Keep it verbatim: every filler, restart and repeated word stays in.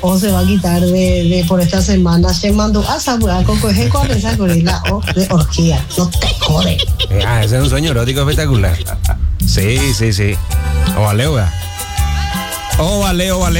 o se va a quitar de, de por esta semana. Se mandó a Samuel con coger con esa gorila o de orgía. No te jode. Ah, ese es un sueño erótico espectacular. Sí, sí, sí. O vale, o vale, o vale.